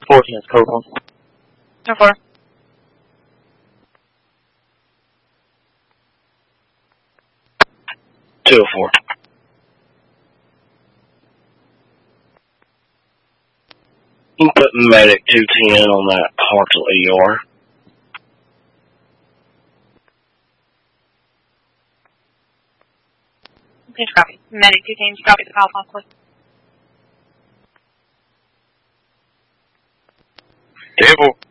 14 is code 1. 10-4. Two 4. You can put medic 210 on that Hartsel ER. Okay, copy. Medic 2 teams, copy the call possibly. 10-4.